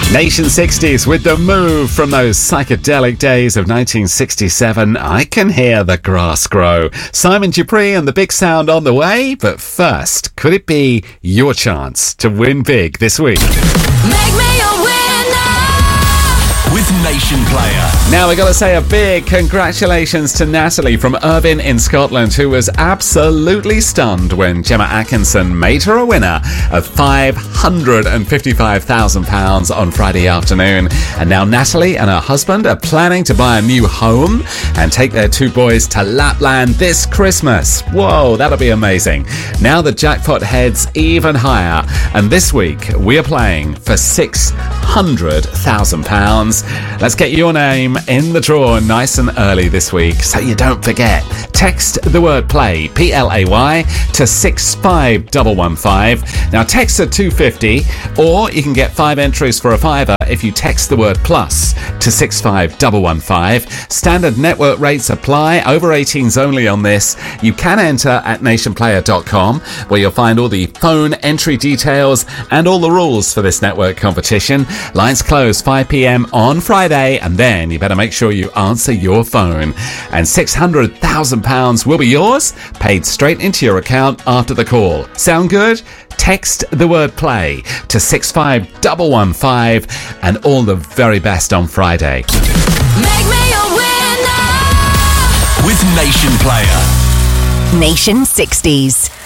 Nation 60s with the move from those psychedelic days of 1967. I can hear the grass grow. Simon Dupree and the big sound on the way. But first, could it be your chance to win big this week? Make me a winner with Nation Player. Now we got to say a big congratulations to Natalie from Irvine in Scotland, who was absolutely stunned when Gemma Atkinson made her a winner of £555,000 on Friday afternoon. And now Natalie and her husband are planning to buy a new home and take their two boys to Lapland this Christmas. Whoa, that'll be amazing. Now the jackpot heads even higher, and this week we are playing for £600,000. Let's get your name in the draw nice and early this week so you don't forget. Text the word play, P-L-A-Y, to 65115. Now text at 250, or you can get 5 entries for a fiver if you text the word plus to 65115. Standard network rates apply. Over 18s only on this. You can enter at nationplayer.com, where you'll find all the phone entry details and all the rules for this network competition. Lines close 5 p.m. on Friday, and then you better make sure you answer your phone. And £600,000 will be yours, paid straight into your account after the call. Sound good? Text the word play to 65115, and all the very best on Friday. Make me a winner with Nation Player. Nation 60s.